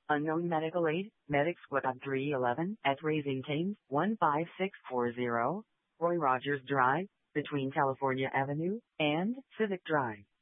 Unknown medical aid, Medic Squad 311 at Raising Cane's 15640, Roy Rogers Drive, between California Avenue and Civic Drive.